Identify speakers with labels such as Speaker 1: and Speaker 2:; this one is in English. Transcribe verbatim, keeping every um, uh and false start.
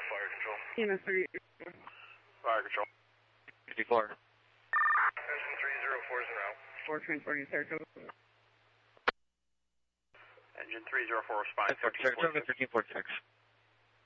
Speaker 1: fire control.
Speaker 2: E M S three.
Speaker 1: Fire control.
Speaker 3: fifty-four.
Speaker 1: Engine three zero four is en route.
Speaker 2: four transporting Saratoga.
Speaker 1: Engine three zero four, spine
Speaker 3: Saratoga thirteen forty-six.